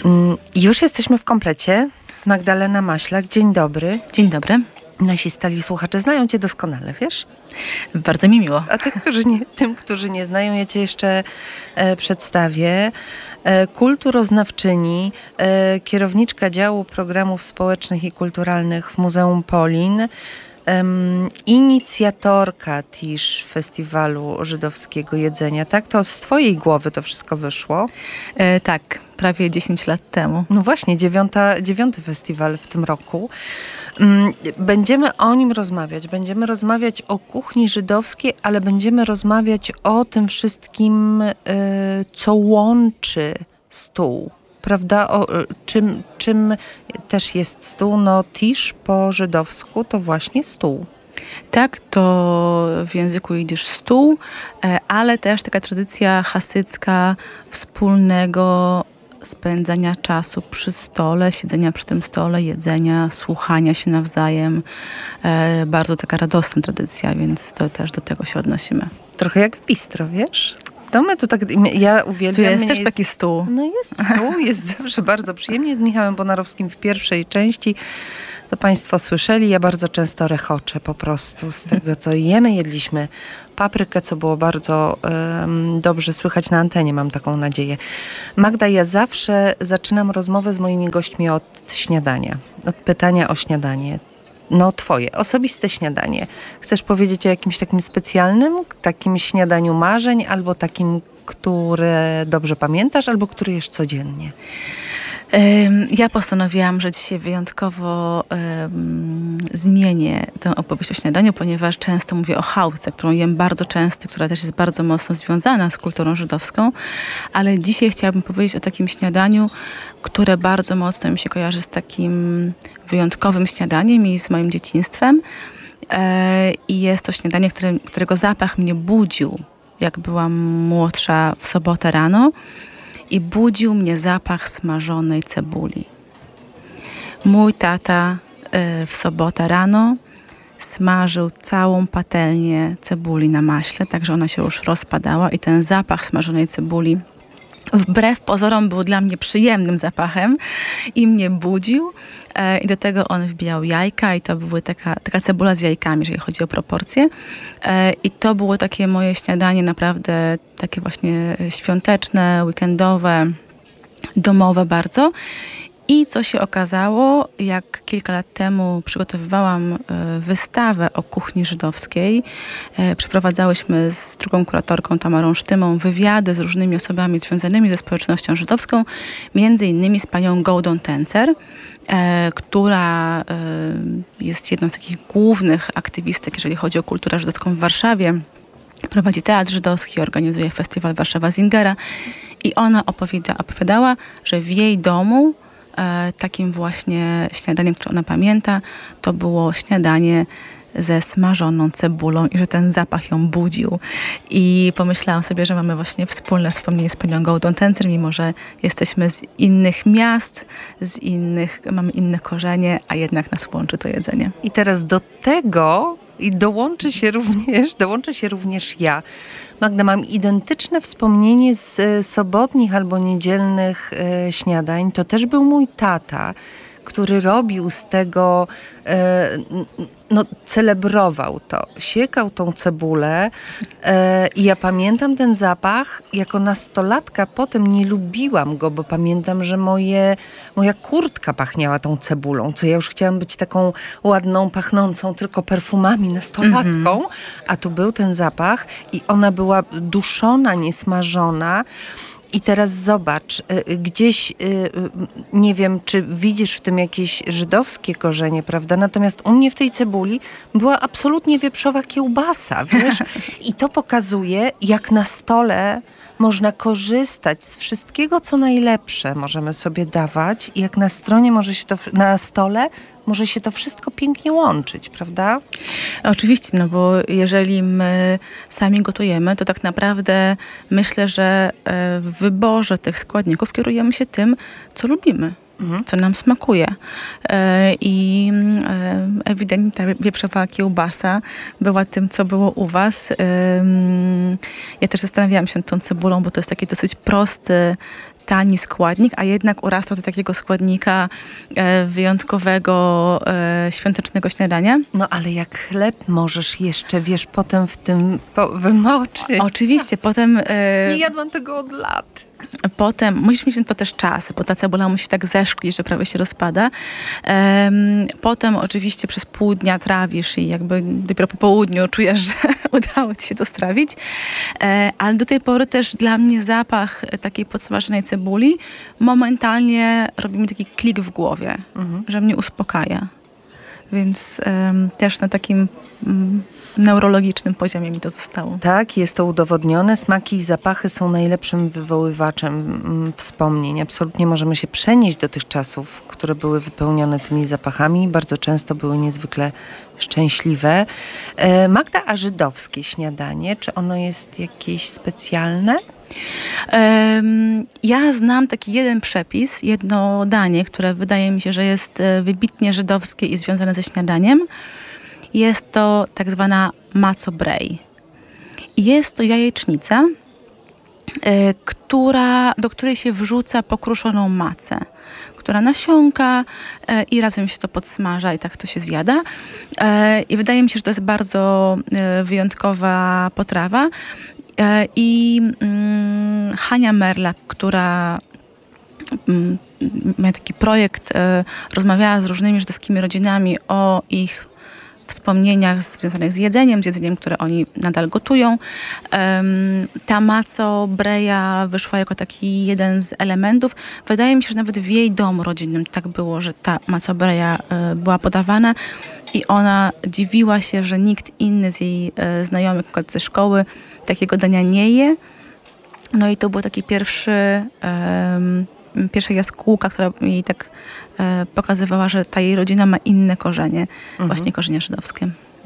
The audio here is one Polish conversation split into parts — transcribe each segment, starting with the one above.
Już jesteśmy w komplecie. Magdalena Maślak, dzień dobry. Dzień dobry. Nasi stali słuchacze znają Cię doskonale, wiesz? Bardzo mi miło. A tym, którzy nie znają, ja Cię jeszcze przedstawię. Kulturoznawczyni, kierowniczka działu programów społecznych i kulturalnych w Muzeum Polin, inicjatorka też Festiwalu Żydowskiego Jedzenia. Tak? To z Twojej głowy to wszystko wyszło? Tak, prawie 10 lat temu. No właśnie, dziewiąty festiwal w tym roku. Będziemy o nim rozmawiać. Będziemy rozmawiać o kuchni żydowskiej, ale będziemy rozmawiać o tym wszystkim, co łączy stół. Prawda? Czym też jest stół? No tisz po żydowsku to właśnie stół. Tak, to w języku jidysz stół, ale też taka tradycja hasycka wspólnego spędzania czasu przy stole, siedzenia przy tym stole, jedzenia, słuchania się nawzajem. Bardzo taka radosna tradycja, więc to też do tego się odnosimy. Trochę jak w bistro, wiesz? To my tu tak, ja uwielbiam. Tu jest też taki stół. No jest stół, jest zawsze bardzo przyjemnie. Z Michałem Bonarowskim w pierwszej części, to Państwo słyszeli, ja bardzo często rechoczę po prostu z tego, co jemy. Jedliśmy paprykę, co było bardzo dobrze słychać na antenie, mam taką nadzieję. Magda, ja zawsze zaczynam rozmowę z moimi gośćmi od śniadania, od pytania o śniadanie. No twoje, osobiste śniadanie. Chcesz powiedzieć o jakimś takim specjalnym, takim śniadaniu marzeń, albo takim, które dobrze pamiętasz, albo który jesz codziennie? Ja postanowiłam, że dzisiaj wyjątkowo zmienię tę opowieść o śniadaniu, ponieważ często mówię o chałce, którą jem bardzo często, która też jest bardzo mocno związana z kulturą żydowską, ale dzisiaj chciałabym powiedzieć o takim śniadaniu, które bardzo mocno mi się kojarzy z takim wyjątkowym śniadaniem i z moim dzieciństwem. I jest to śniadanie, którego zapach mnie budził, jak byłam młodsza w sobotę rano. I budził mnie zapach smażonej cebuli. Mój tata w sobotę rano smażył całą patelnię cebuli na maśle, także ona się już rozpadała i ten zapach smażonej cebuli wbrew pozorom był dla mnie przyjemnym zapachem i mnie budził. I do tego on wbijał jajka i to były taka cebula z jajkami, jeżeli chodzi o proporcje. I to było takie moje śniadanie naprawdę takie właśnie świąteczne, weekendowe, domowe bardzo. I co się okazało, jak kilka lat temu przygotowywałam wystawę o kuchni żydowskiej, przeprowadzałyśmy z drugą kuratorką Tamarą Sztymą wywiady z różnymi osobami związanymi ze społecznością żydowską, między innymi z panią Goldą Tencer, która jest jedną z takich głównych aktywistek, jeżeli chodzi o kulturę żydowską w Warszawie. Prowadzi teatr żydowski, organizuje festiwal Warszawa Zingera i ona opowiadała, że w jej domu takim właśnie śniadaniem, które ona pamięta, to było śniadanie ze smażoną cebulą i że ten zapach ją budził. I pomyślałam sobie, że mamy właśnie wspólne wspomnienie z panią Goldą Tencer, mimo że jesteśmy z innych miast, mamy inne korzenie, a jednak nas łączy to jedzenie. I teraz do tego dołączę się również ja. Magda, mam identyczne wspomnienie z sobotnich albo niedzielnych śniadań. To też był mój tata, który robił z tego, celebrował to. Siekał tą cebulę i ja pamiętam ten zapach. Jako nastolatka potem nie lubiłam go, bo pamiętam, że moja kurtka pachniała tą cebulą, co ja już chciałam być taką ładną, pachnącą tylko perfumami nastolatką, a tu był ten zapach i ona była duszona, niesmażona. I teraz zobacz, gdzieś, nie wiem, czy widzisz w tym jakieś żydowskie korzenie, prawda? Natomiast u mnie w tej cebuli była absolutnie wieprzowa kiełbasa, wiesz? I to pokazuje, jak na stole można korzystać z wszystkiego, co najlepsze możemy sobie dawać i jak na stole może się to wszystko pięknie łączyć, prawda? Oczywiście, no bo jeżeli my sami gotujemy, to tak naprawdę myślę, że w wyborze tych składników kierujemy się tym, co lubimy. Co nam smakuje. I ewidentnie ta wieprzowa kiełbasa była tym, co było u was. Ja też zastanawiałam się nad tą cebulą, bo to jest taki dosyć prosty tani składnik, a jednak urastał do takiego składnika wyjątkowego, świątecznego śniadania. No ale jak chleb możesz jeszcze, wiesz, potem w tym wymoczyć. Oczywiście, potem... Nie jadłam tego od lat. Potem musisz mieć na to też czas, bo ta cebula musi tak zeszklić, że prawie się rozpada. Potem oczywiście przez pół dnia trawisz i jakby dopiero po południu czujesz, że udało ci się to strawić. Ale do tej pory też dla mnie zapach takiej podsmażonej cebuli momentalnie robi mi taki klik w głowie, że mnie uspokaja. Więc też na takim neurologicznym poziomie mi to zostało. Tak, jest to udowodnione. Smaki i zapachy są najlepszym wywoływaczem wspomnień. Absolutnie możemy się przenieść do tych czasów, które były wypełnione tymi zapachami. Bardzo często były niezwykle szczęśliwe. Magda, a żydowskie śniadanie, czy ono jest jakieś specjalne? Ja znam taki jeden przepis, jedno danie, które wydaje mi się, że jest wybitnie żydowskie i związane ze śniadaniem. Jest to tak zwana matzo brei. Jest to jajecznica, do której się wrzuca pokruszoną macę, która nasiąka i razem się to podsmaża i tak to się zjada. I wydaje mi się, że to jest bardzo wyjątkowa potrawa. I Hania Merlak, która miała taki projekt, rozmawiała z różnymi żydowskimi rodzinami o ich wspomnieniach związanych z jedzeniem, które oni nadal gotują. Ta matzo breja wyszła jako taki jeden z elementów. Wydaje mi się, że nawet w jej domu rodzinnym tak było, że ta matzo breja była podawana i ona dziwiła się, że nikt inny z jej znajomych ze szkoły takiego dania nie je. No i to był taki pierwsza jaskółka, która jej tak pokazywała, że ta jej rodzina ma inne korzenie, właśnie korzenie żydowskie.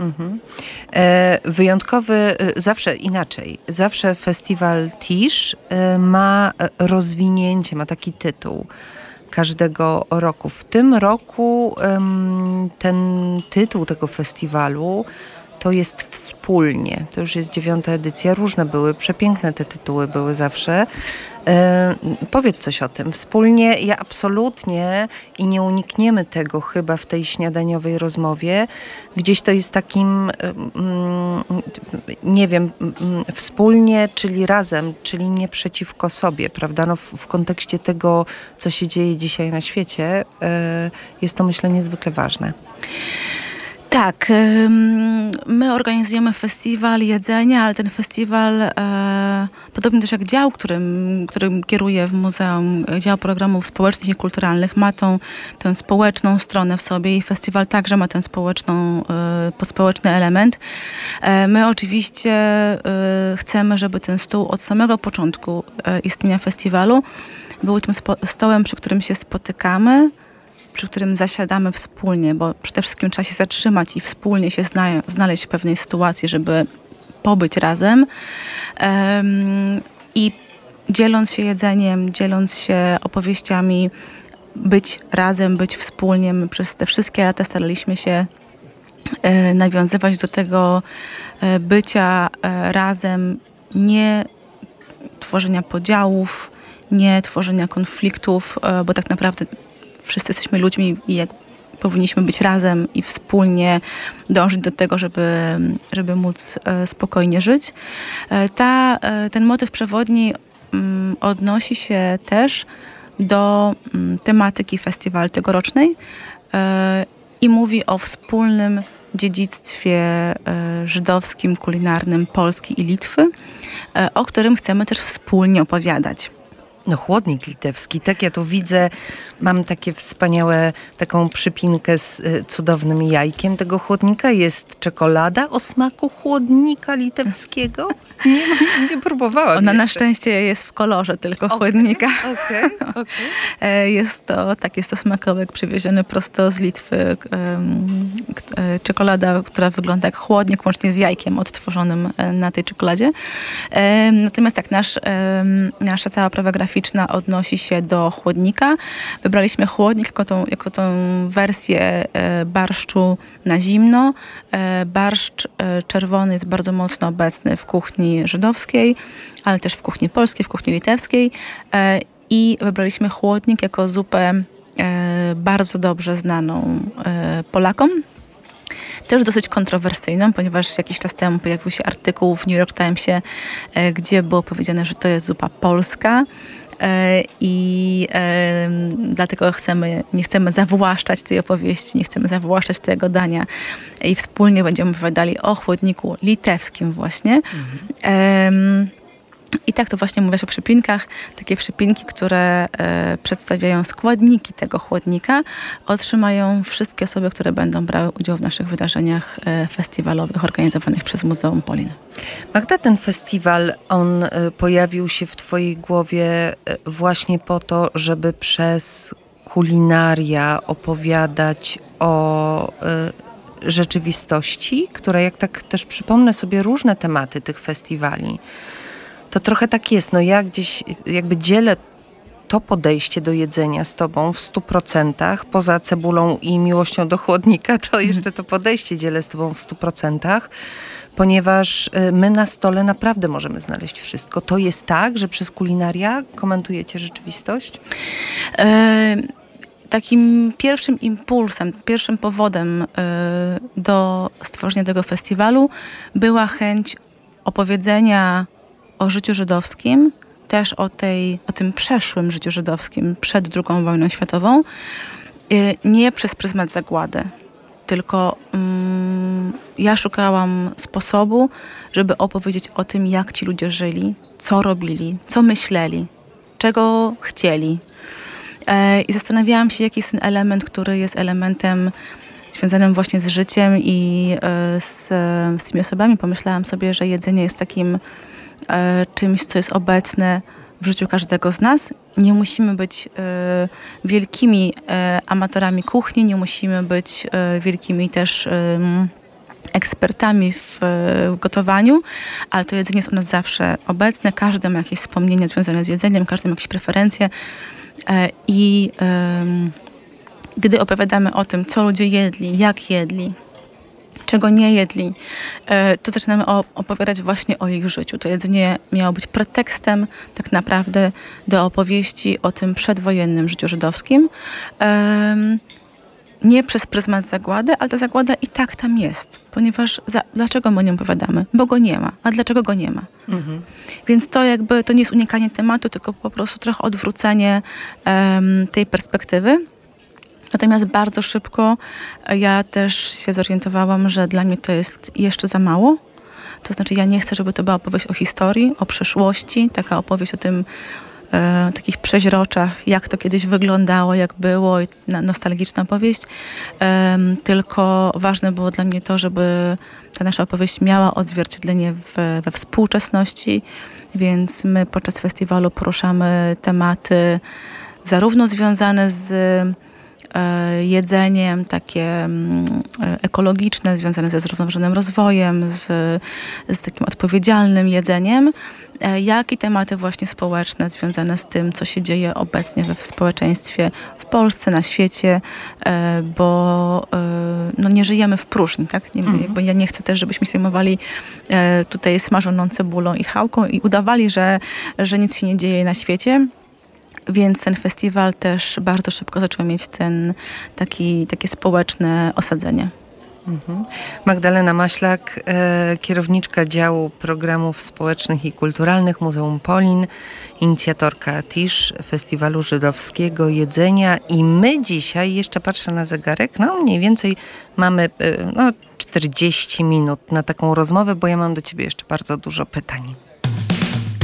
Wyjątkowy, zawsze inaczej, zawsze festiwal Tisz ma rozwinięcie, ma taki tytuł każdego roku. W tym roku ten tytuł tego festiwalu to jest Wspólnie. To już jest 9. edycja. Różne były, przepiękne te tytuły były zawsze. Powiedz coś o tym. Wspólnie, ja absolutnie i nie unikniemy tego chyba w tej śniadaniowej rozmowie. Gdzieś to jest takim, nie wiem, wspólnie, czyli razem, czyli nie przeciwko sobie, prawda? No w kontekście tego, co się dzieje dzisiaj na świecie, jest to, myślę, niezwykle ważne. Tak, my organizujemy festiwal jedzenia, ale ten festiwal, podobnie też jak dział, którym kieruję w muzeum, dział programów społecznych i kulturalnych, ma tę społeczną stronę w sobie i festiwal także ma ten społeczny element. My oczywiście chcemy, żeby ten stół od samego początku istnienia festiwalu był tym stołem, przy którym się spotykamy, przy którym zasiadamy wspólnie, bo przede wszystkim trzeba się zatrzymać i wspólnie się znaleźć w pewnej sytuacji, żeby pobyć razem. I dzieląc się jedzeniem, dzieląc się opowieściami, być razem, być wspólnie. My przez te wszystkie lata staraliśmy się nawiązywać do tego bycia razem, nie tworzenia podziałów, nie tworzenia konfliktów, bo tak naprawdę wszyscy jesteśmy ludźmi i jak powinniśmy być razem i wspólnie dążyć do tego, żeby móc spokojnie żyć. Ten motyw przewodni odnosi się też do tematyki festiwalu tegorocznej i mówi o wspólnym dziedzictwie żydowskim, kulinarnym Polski i Litwy, o którym chcemy też wspólnie opowiadać. No chłodnik litewski, tak ja tu widzę, mam takie wspaniałe, taką przypinkę z cudownym jajkiem tego chłodnika. Jest czekolada o smaku chłodnika litewskiego. Nie próbowałam. Ona na szczęście jest w kolorze tylko chłodnika. Okay. Jest to smakołek przywieziony prosto z Litwy. Czekolada, która wygląda jak chłodnik, łącznie z jajkiem odtworzonym na tej czekoladzie. Natomiast tak, nasza cała prawa graficzna odnosi się do chłodnika. Wybraliśmy chłodnik jako tą wersję barszczu na zimno. Barszcz czerwony jest bardzo mocno obecny w kuchni żydowskiej, ale też w kuchni polskiej, w kuchni litewskiej. I wybraliśmy chłodnik jako zupę bardzo dobrze znaną Polakom. Też dosyć kontrowersyjną, ponieważ jakiś czas temu pojawił się artykuł w New York Timesie, gdzie było powiedziane, że to jest zupa polska. I dlatego nie chcemy zawłaszczać tej opowieści, nie chcemy zawłaszczać tego dania i wspólnie będziemy opowiadali o chłodniku litewskim właśnie. I tak to właśnie mówiłaś o przypinkach. Takie przypinki, które przedstawiają składniki tego chłodnika, otrzymają wszystkie osoby, które będą brały udział w naszych wydarzeniach festiwalowych organizowanych przez Muzeum Polin. Magda, ten festiwal, on pojawił się w twojej głowie właśnie po to, żeby przez kulinaria opowiadać o rzeczywistości, która, jak tak też przypomnę sobie różne tematy tych festiwali, to trochę tak jest. No ja gdzieś jakby dzielę to podejście do jedzenia z tobą w 100%, poza cebulą i miłością do chłodnika, to jeszcze to podejście dzielę z tobą w 100%, ponieważ my na stole naprawdę możemy znaleźć wszystko. To jest tak, że przez kulinaria komentujecie rzeczywistość? Takim pierwszym impulsem, pierwszym powodem do stworzenia tego festiwalu była chęć opowiedzenia o życiu żydowskim, też o tym przeszłym życiu żydowskim przed II wojną światową, nie przez pryzmat zagłady, tylko ja szukałam sposobu, żeby opowiedzieć o tym, jak ci ludzie żyli, co robili, co myśleli, czego chcieli. I zastanawiałam się, jaki jest ten element, który jest elementem związanym właśnie z życiem i z tymi osobami. Pomyślałam sobie, że jedzenie jest takim czymś, co jest obecne w życiu każdego z nas. Nie musimy być wielkimi amatorami kuchni, nie musimy być wielkimi też ekspertami w gotowaniu, ale to jedzenie jest u nas zawsze obecne. Każdy ma jakieś wspomnienia związane z jedzeniem, każdy ma jakieś preferencje i gdy opowiadamy o tym, co ludzie jedli, jak jedli, czego nie jedli, to zaczynamy opowiadać właśnie o ich życiu. To jedzenie miało być pretekstem tak naprawdę do opowieści o tym przedwojennym życiu żydowskim. Nie przez pryzmat zagłady, ale ta zagłada i tak tam jest. Ponieważ dlaczego my o nim opowiadamy? Bo go nie ma. A dlaczego go nie ma? Mhm. Więc to nie jest unikanie tematu, tylko po prostu trochę odwrócenie tej perspektywy. Natomiast bardzo szybko ja też się zorientowałam, że dla mnie to jest jeszcze za mało. To znaczy ja nie chcę, żeby to była opowieść o historii, o przeszłości, taka opowieść o tym, takich przeźroczach, jak to kiedyś wyglądało, jak było, nostalgiczna opowieść. Tylko ważne było dla mnie to, żeby ta nasza opowieść miała odzwierciedlenie we współczesności, więc my podczas festiwalu poruszamy tematy zarówno związane z jedzeniem, takie ekologiczne, związane ze zrównoważonym rozwojem, z takim odpowiedzialnym jedzeniem, jak i tematy właśnie społeczne związane z tym, co się dzieje obecnie we społeczeństwie w Polsce, na świecie, bo nie żyjemy w próżni, tak? Bo ja nie chcę też, żebyśmy się zajmowali tutaj smażoną cebulą i chałką i udawali, że nic się nie dzieje na świecie. Więc ten festiwal też bardzo szybko zaczął mieć takie społeczne osadzenie. Magdalena Maślak, kierowniczka działu programów społecznych i kulturalnych Muzeum Polin, inicjatorka TISZ, Festiwalu Żydowskiego Jedzenia, i my dzisiaj, jeszcze patrzę na zegarek, mniej więcej mamy 40 minut na taką rozmowę, bo ja mam do ciebie jeszcze bardzo dużo pytań.